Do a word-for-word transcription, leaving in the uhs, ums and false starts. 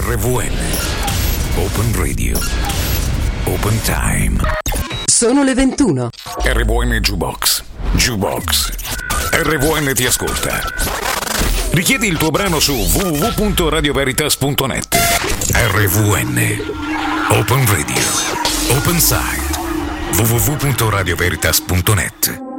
R V N. Open Radio. Open Time. Sono le ventuno. R V N Jukebox. Jukebox. R V N ti ascolta. Richiedi il tuo brano su w w w punto radio veritas punto net. R V N. Open Radio. Open Site. w w w punto radio veritas punto net.